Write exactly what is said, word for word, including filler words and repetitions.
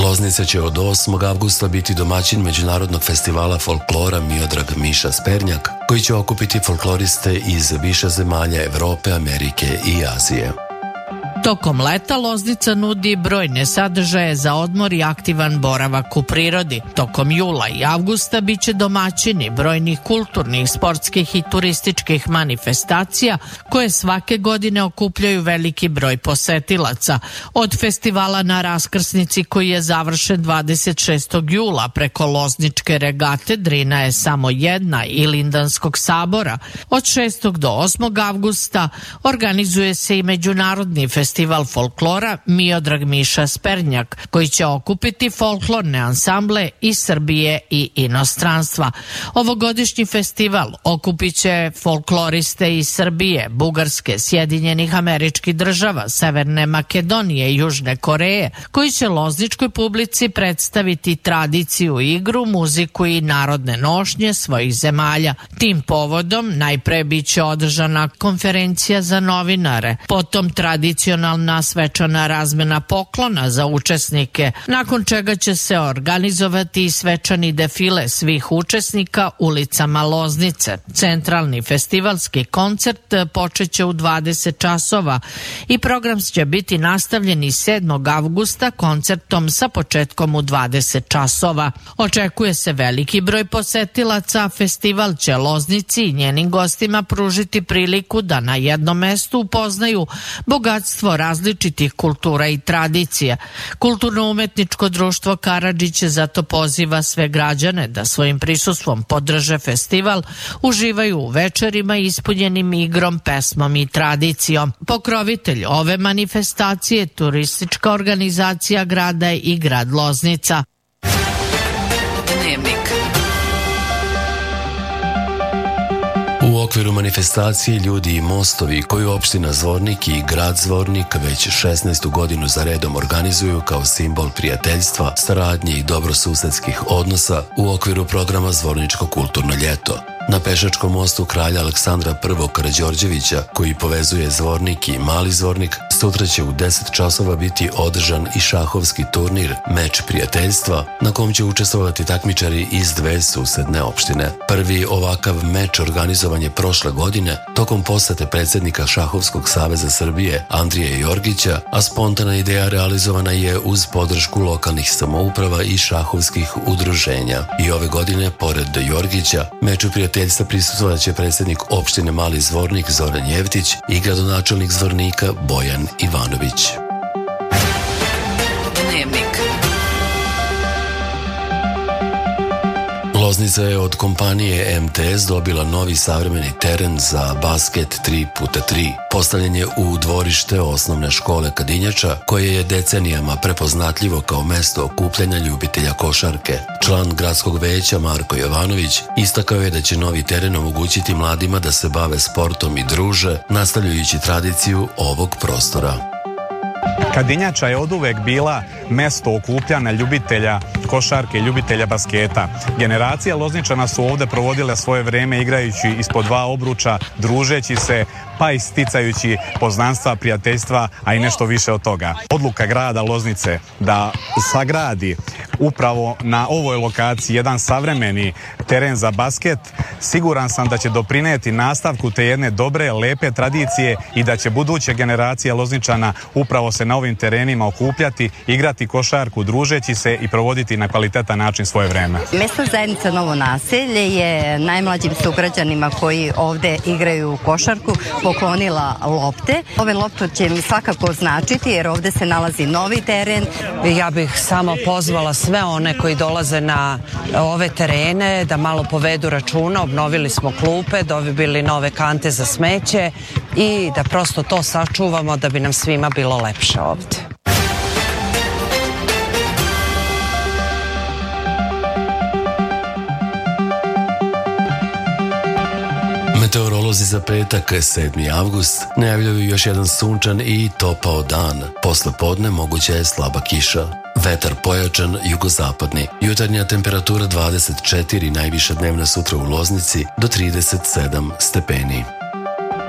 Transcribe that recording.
Loznica će od osmog avgusta biti domaćin Međunarodnog festivala folklora Miodrag Miša Spernjak, koji će okupiti folkloriste iz više zemalja Evrope, Amerike i Azije. Tokom leta Loznica nudi brojne sadržaje za odmor i aktivan boravak u prirodi. Tokom jula i avgusta biće domaćini brojnih kulturnih, sportskih i turističkih manifestacija koje svake godine okupljaju veliki broj posetilaca. Od festivala na raskrsnici koji je završen dvadeset šestog jula preko Lozničke regate Drina je samo jedna i Lindanskog sabora. Od šestog do osmog avgusta organizuje se i Međunarodni festival Festival folklora Miodrag Miša Spernjak, koji će okupiti folklorne ansamble iz Srbije i inostranstva. Ovogodišnji festival okupit će folkloriste iz Srbije, Bugarske, Sjedinjenih Američkih Država, Severne Makedonije i Južne Koreje, koji će lozničkoj publici predstaviti tradiciju, igru, muziku i narodne nošnje svojih zemalja. Tim povodom najpre biće održana konferencija za novinare, potom tradicionalna svečana razmena poklona za učesnike, nakon čega će se organizovati i svečani defile svih učesnika ulicama Loznice. Centralni festivalski koncert počeće u dvadeset časova i program će biti nastavljen i sedmog avgusta koncertom sa početkom u dvadeset časova. Očekuje se veliki broj posetilaca, festival će Loznici i njenim gostima pružiti priliku da na jednom mestu upoznaju bogatstvo različitih kultura i tradicija. Kulturno-umetničko društvo Karadžić zato poziva sve građane da svojim prisustvom podrže festival, uživaju u večerima ispunjenim igrom, pesmom i tradicijom. Pokrovitelj ove manifestacije je turistička organizacija grada i grad Loznica. Dnevnik. U okviru manifestacije Ljudi i mostovi, koju opština Zvornik i grad Zvornik već šesnaestu godinu za redom organizuju kao simbol prijateljstva, saradnje i dobrosusedskih odnosa u okviru programa Zvorničko kulturno ljeto. Na pešačkom mostu kralja Aleksandra prvog Karađorđevića, koji povezuje Zvornik i Mali Zvornik, sutra će u deset časova biti održan i šahovski turnir Meč prijateljstva, na kom će učestvovati takmičari iz dve susedne opštine. Prvi ovakav meč organizovan je prošle godine tokom posete predsjednika Šahovskog saveza Srbije Andrije Jorgića, a spontana ideja realizovana je uz podršku lokalnih samouprava i šahovskih udruženja. I ove godine, pored Jorgića, meču prijateljstva prisustvovat će predsjednik opštine Mali Zvornik Zoran Jevtić i gradonačelnik Zvornika Bojan Ivanović. Dnevnik. Loznica je od kompanije M T S dobila novi savremeni teren za basket tri puta tri. Postavljen je u dvorište osnovne škole Kadinjača, koje je decenijama prepoznatljivo kao mesto okupljanja ljubitelja košarke. Član gradskog veća Marko Jovanović istakao je da će novi teren omogućiti mladima da se bave sportom i druže, nastavljajući tradiciju ovog prostora. Kadinjača je oduvek bila mesto okupljanja ljubitelja košarke i ljubitelja basketa. Generacije Lozničana su ovde provodile svoje vreme igrajući ispod dva obruča, družeći se, pa i sticajući poznanstva, prijateljstva, a i nešto više od toga. Odluka grada Loznice da sagradi upravo na ovoj lokaciji jedan savremeni teren za basket, siguran sam da će doprineti nastavku te jedne dobre, lepe tradicije i da će buduće generacije Lozničana upravo se na ovim terenima okupljati, igrati košarku, družeći se i provoditi na kvalitetan način svoje vreme. Mesna zajednica Novo naselje je najmlađim sugrađanima koji ovde igraju košarku poklonila lopte. Ove lopte će mi svakako značiti jer ovde se nalazi novi teren. Ja bih samo pozvala sve one koji dolaze na ove terene da malo povedu računa. Obnovili smo klupe, dobili nove kante za smeće i da prosto to sačuvamo da bi nam svima bilo lepše ovde. Meteorolozi za petak, sedmi avgust, najavljuju još jedan sunčan i topao dan. Posle podne moguća je slaba kiša. Vetar pojačan, jugozapadni. Jutarnja temperatura dvadeset četiri, najviša dnevna sutra u Loznici do trideset sedam stepeni.